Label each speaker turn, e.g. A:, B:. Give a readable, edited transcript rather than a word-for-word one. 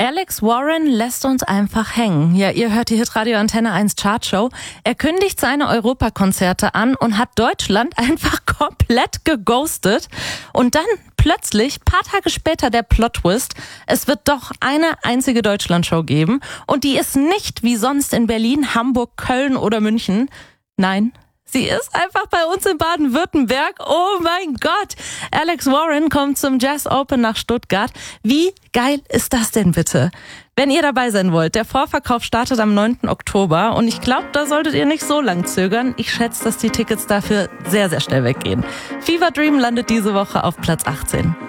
A: Alex Warren lässt uns einfach hängen. Ja, ihr hört die Hitradio Antenne 1 Chartshow. Er kündigt seine Europakonzerte an und hat Deutschland einfach komplett geghostet. Und dann plötzlich, paar Tage später, der Plot-Twist. Es wird doch eine einzige Deutschlandshow geben. Und die ist nicht wie sonst in Berlin, Hamburg, Köln oder München. Nein, sie ist einfach bei uns in Baden-Württemberg. Oh mein Gott. Alex Warren kommt zum Jazz Open nach Stuttgart. Wie geil ist das denn bitte? Wenn ihr dabei sein wollt, der Vorverkauf startet am 9. Oktober und ich glaube, da solltet ihr nicht so lang zögern. Ich schätze, dass die Tickets dafür sehr, sehr schnell weggehen. Fever Dream landet diese Woche auf Platz 18.